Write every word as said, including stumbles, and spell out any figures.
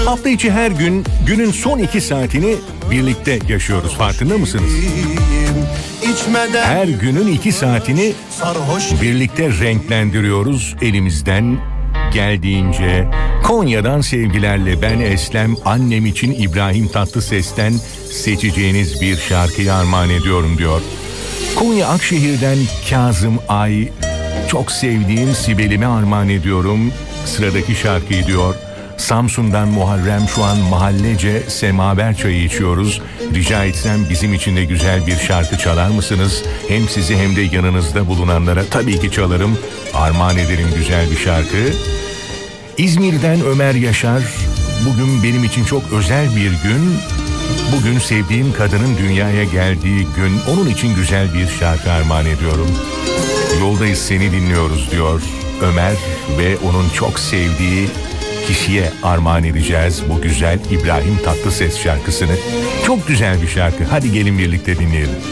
Hafta içi her gün günün son iki saatini birlikte yaşıyoruz. Farkında mısınız? Her günün iki saatini birlikte renklendiriyoruz elimizden geldiğince. Konya'dan sevgilerle ben Eslem, annem için İbrahim Tatlıses'ten seçeceğiniz bir şarkıyı armağan ediyorum diyor. Konya Akşehir'den Kazım Ay, çok sevdiğim Sibel'ime armağan ediyorum sıradaki şarkıyı diyor. Samsun'dan Muharrem, şu an mahallece semaver çayı içiyoruz. Rica etsem bizim için de güzel bir şarkı çalar mısınız? Hem sizi hem de yanınızda bulunanlara tabii ki çalarım. Armağan ederim güzel bir şarkı. İzmir'den Ömer Yaşar, bugün benim için çok özel bir gün. Bugün sevdiğim kadının dünyaya geldiği gün. Onun için güzel bir şarkı armağan ediyorum. Yoldayız, seni dinliyoruz diyor Ömer ve onun çok sevdiği kişiye armağan edeceğiz bu güzel İbrahim Tatlıses şarkısını. Çok güzel bir şarkı. Hadi gelin birlikte dinleyelim.